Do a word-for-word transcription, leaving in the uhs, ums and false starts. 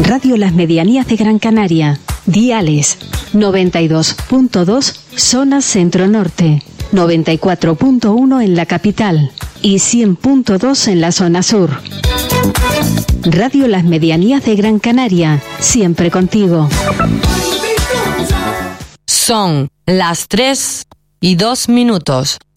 Radio Las Medianías de Gran Canaria. Diales noventa y dos punto dos zona centro-norte, noventa y cuatro punto uno en la capital y cien punto dos en la zona sur. Radio Las Medianías de Gran Canaria, siempre contigo. Son las tres y dos minutos.